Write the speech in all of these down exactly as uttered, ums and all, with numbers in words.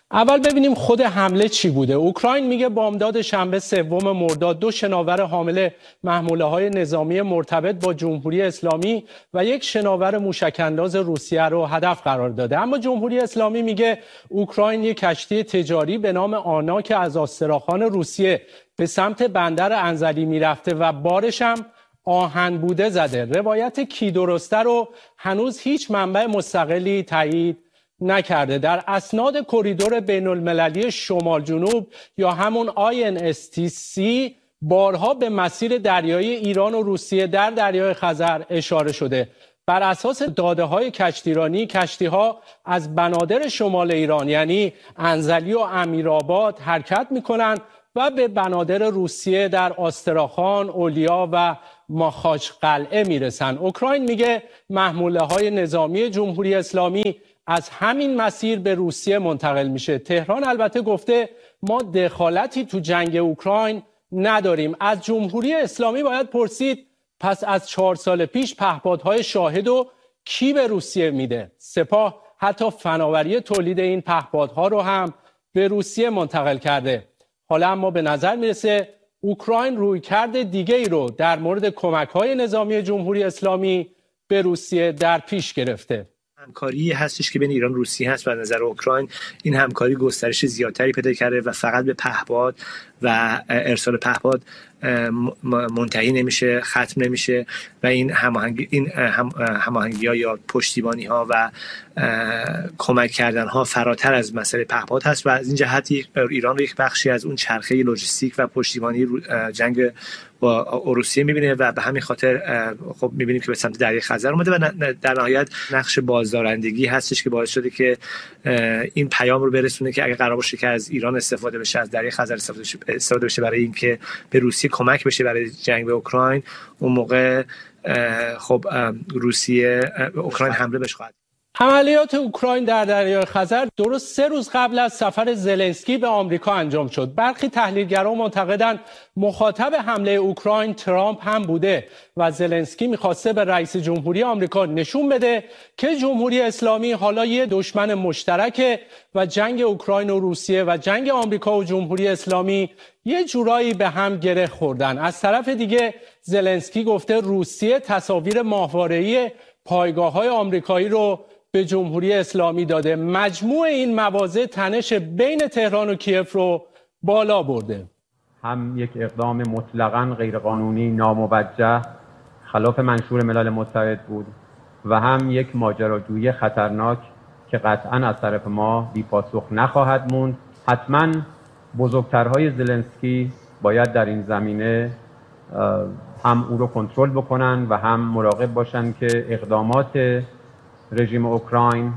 اول ببینیم خود حمله چی بوده. اوکراین میگه بامداد شنبه سوم مرداد دو شناور حامل محموله‌های نظامی مرتبط با جمهوری اسلامی و یک شناور موشک‌انداز روسیه رو هدف قرار داده. اما جمهوری اسلامی میگه اوکراین یک کشتی تجاری به نام آنا که از آستراخان روسیه به سمت بندر انزلی میرفته و بارش هم آهن بوده زده. روایت کی درسته رو هنوز هیچ منبع مستقلی تایید نکرده. در اسناد کریدور بین المللی شمال جنوب یا همون آی ان اس تی سی بارها به مسیر دریایی ایران و روسیه در دریای خزر اشاره شده. بر اساس داده های کشتیرانی، کشتی ها از بنادر شمال ایران یعنی انزلی و امیرآباد حرکت می کنند و به بنادر روسیه در آستراخان، اولیا و ماخاچ قلعه می رسند. اوکراین میگه محموله های نظامی جمهوری اسلامی از همین مسیر به روسیه منتقل میشه. تهران البته گفته ما دخالتی تو جنگ اوکراین نداریم. از جمهوری اسلامی باید پرسید پس از چهار سال پیش پهپادهای شاهد و کی به روسیه میده؟ سپاه حتی فناوری تولید این پهپادها رو هم به روسیه منتقل کرده. حالا اما به نظر میرسه اوکراین رویکرد دیگه ای رو در مورد کمک‌های نظامی جمهوری اسلامی به روسیه در پیش گرفته. همکاری هستش که بین ایران و روسیه هست و از نظر اوکراین این همکاری گسترش زیادتری پیدا کرده و فقط به پهپاد و ارسال پهپاد منتهی نمیشه، ختم نمیشه و این هماهنگی این هماهنگی‌ها یا پشتیبانی‌ها و کمک کردن‌ها فراتر از مسئله پهپاد هست و از این جهت ایران رو یک بخشی از اون چرخه لوجستیک و پشتیبانی جنگ با روسیه می‌بینه و به همین خاطر خب می‌بینیم که به سمت دریای خزر اومده و در نهایت نقش بازدارندگی هستش که باعث شده که این پیام رو برسونه که اگه قرار باشه که از ایران استفاده بشه، از دریای خزر استفاده بشه برای اینکه به روسیه کمک بشه برای جنگ به اوکراین، اون موقع خب روسیه اوکراین حمله بهش خواهد. عملیات اوکراین در دریای خزر درست سه روز قبل از سفر زلنسکی به آمریکا انجام شد. برخی تحلیلگران معتقدند مخاطب حمله اوکراین ترامپ هم بوده و زلنسکی می‌خواسته به رئیس جمهوری آمریکا نشون بده که جمهوری اسلامی حالا یه دشمن مشترکه و جنگ اوکراین و روسیه و جنگ آمریکا و جمهوری اسلامی یه جورایی به هم گره خوردن. از طرف دیگه زلنسکی گفته روسیه تصاویر ماهواره‌ای پایگاه‌های آمریکایی رو به جمهوری اسلامی داده. مجموع این مواضع تنش بین تهران و کیف رو بالا برده. هم یک اقدام مطلقاً غیرقانونی ناموجه خلاف منشور ملل متحد بود و هم یک ماجراجویی خطرناک که قطعاً از طرف ما بی پاسخ نخواهد موند. حتماً بزرگترهای زلنسکی باید در این زمینه هم او رو کنترل بکنن و هم مراقب باشن که اقدامات رژیم اوکراین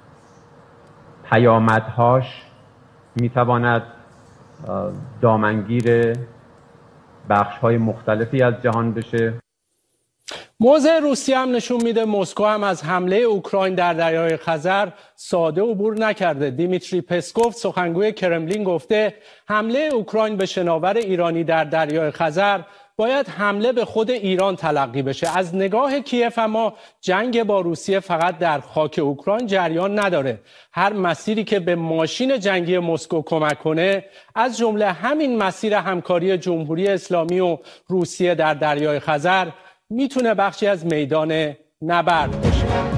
پیامدهاش میتواند دامنگیر بخش‌های مختلفی از جهان بشه. موضع روسیه هم نشون میده مسکو هم از حمله اوکراین در دریای خزر ساده عبور نکرده. دیمیتری پسکوف سخنگوی کرملین گفته حمله اوکراین به شناور ایرانی در دریای خزر باید حمله به خود ایران تلقی بشه. از نگاه کیف اما جنگ با روسیه فقط در خاک اوکراین جریان نداره. هر مسیری که به ماشین جنگی مسکو کمک کنه، از جمله همین مسیر همکاری جمهوری اسلامی و روسیه در دریای خزر، میتونه بخشی از میدان نبرد باشه.